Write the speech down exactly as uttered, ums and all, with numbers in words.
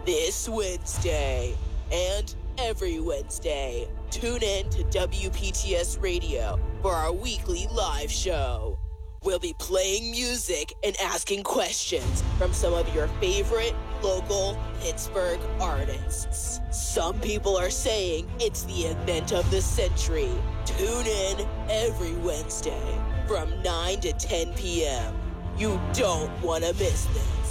this Wednesday and every Wednesday. Tune in to W P T S Radio for our weekly live show. We'll be playing music and asking questions from some of your favorite local Pittsburgh artists. Some people are saying it's the event of the century. Tune in every Wednesday from nine to ten p.m. You don't want to miss this.